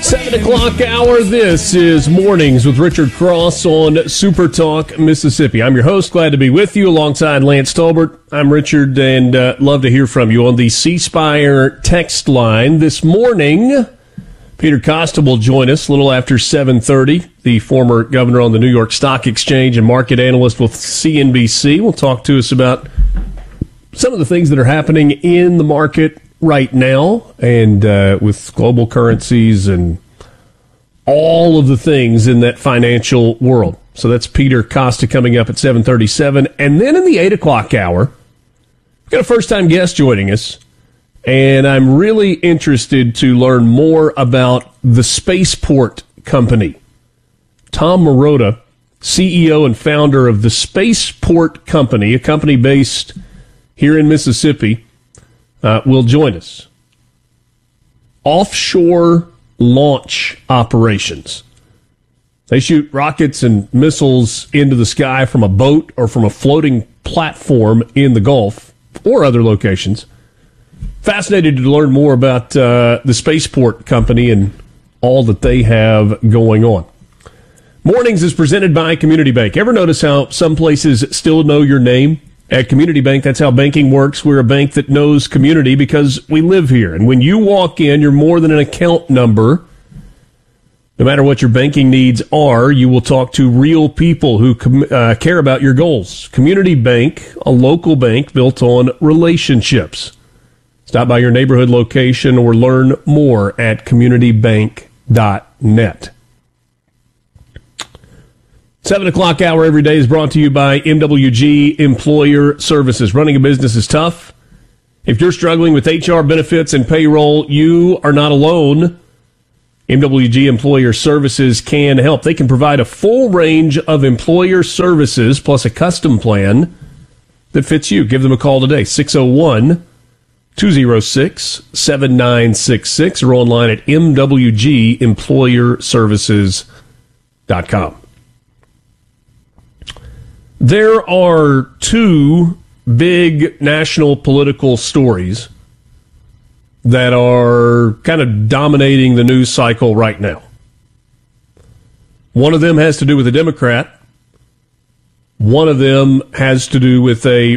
7 o'clock hour. This is Mornings with Richard Cross on Super Talk Mississippi. I'm your host. Glad to be with you alongside Lance Tolbert. I'm Richard, and love to hear from you on the C Spire text line. This morning, Peter Costa will join us a little after 7:30. The former governor on the New York Stock Exchange and market analyst with CNBC will talk to us about some of the things that are happening in the market right now, and with global currencies and all of the things in that financial world. So that's Peter Costa coming up at 7:37. And then in the 8 o'clock hour, we've got a first-time guest joining us, and I'm really interested to learn more about the Spaceport Company. Tom Marotta, CEO and founder of the Spaceport Company, a company based here in Mississippi, will join us. Offshore launch operations. They shoot rockets and missiles into the sky from a boat or from a floating platform in the Gulf or other locations. Fascinated to learn more about the Spaceport Company and all that they have going on. Mornings is presented by Community Bank. Ever notice how some places still know your name? At Community Bank, that's how banking works. We're a bank that knows community because we live here. And when you walk in, you're more than an account number. No matter what your banking needs are, you will talk to real people who care about your goals. Community Bank, a local bank built on relationships. Stop by your neighborhood location or learn more at communitybank.net. 7 o'clock hour every day is brought to you by MWG Employer Services. Running a business is tough. If you're struggling with HR, benefits, and payroll, you are not alone. MWG Employer Services can help. They can provide a full range of employer services plus a custom plan that fits you. Give them a call today, 601-206-7966, or online at mwgemployerservices.com. There are two big national political stories that are kind of dominating the news cycle right now. One of them has to do with a Democrat. One of them has to do with a